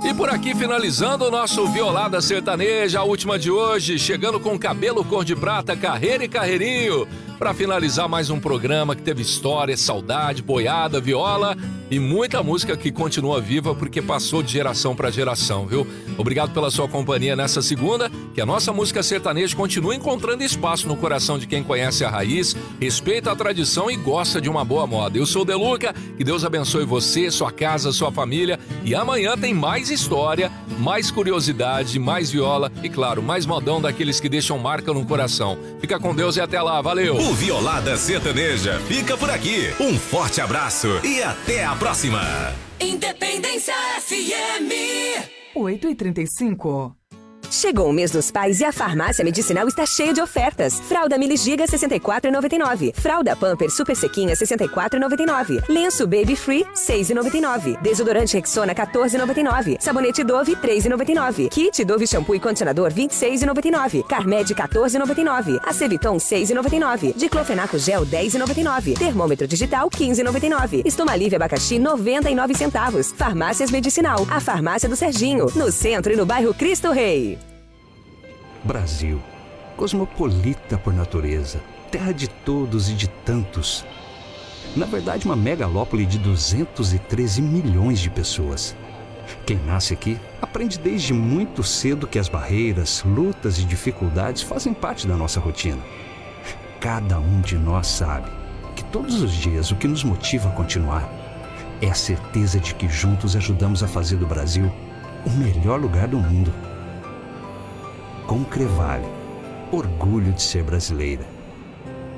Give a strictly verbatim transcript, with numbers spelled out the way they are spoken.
E por aqui, finalizando o nosso Violada Sertaneja, a última de hoje, chegando com cabelo cor de prata, carreira e carreirinho, para finalizar mais um programa que teve história, saudade, boiada, viola e muita música que continua viva porque passou de geração para geração, viu? Obrigado pela sua companhia nessa segunda, que a nossa música sertaneja continua encontrando espaço no coração de quem conhece a raiz, respeita a tradição e gosta de uma boa moda. Eu sou o Deluca, que Deus abençoe você, sua casa, sua família, e amanhã tem mais história, mais curiosidade, mais viola e, claro, mais modão daqueles que deixam marca no coração. Fica com Deus e até lá, valeu! O Violada Sertaneja fica por aqui. Um forte abraço e até a próxima. Independência F M. oito e trinta e cinco. Chegou o mês dos pais e a farmácia medicinal está cheia de ofertas. Fralda Mili Giga sessenta e quatro reais e noventa e nove centavos. Fralda Pamper Super Sequinha sessenta e quatro reais e noventa e nove centavos. Lenço Baby Free seis reais e noventa e nove centavos. Desodorante Rexona quatorze reais e noventa e nove centavos. Sabonete Dove três reais e noventa e nove centavos. Kit Dove Shampoo e Condicionador vinte e seis reais e noventa e nove centavos. Carmed quatorze reais e noventa e nove centavos. Aceviton seis reais e noventa e nove centavos. Diclofenaco Gel dez reais e noventa e nove centavos. Termômetro Digital quinze reais e noventa e nove centavos. Estomalívia Abacaxi noventa e nove centavos. Farmácias Medicinal, a farmácia do Serginho, no centro e no bairro Cristo Rei. Brasil, cosmopolita por natureza, terra de todos e de tantos. Na verdade, uma megalópole de duzentos e treze milhões de pessoas. Quem nasce aqui aprende desde muito cedo que as barreiras, lutas e dificuldades fazem parte da nossa rotina. Cada um de nós sabe que todos os dias o que nos motiva a continuar é a certeza de que juntos ajudamos a fazer do Brasil o melhor lugar do mundo. Com Crevale, orgulho de ser brasileira.